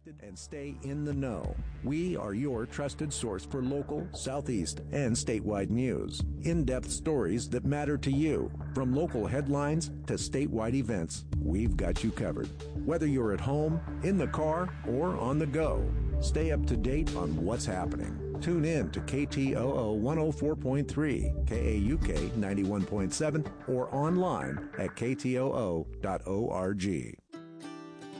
connected and stay in the know. We are your trusted source for local, Southeast, and statewide news. In-depth stories that matter to you. From local headlines to statewide events, we've got you covered. Whether you're at home, in the car, or on the go, stay up to date on what's happening. Tune in to KTOO 104.3, KAUK 91.7, or online at ktoo.org.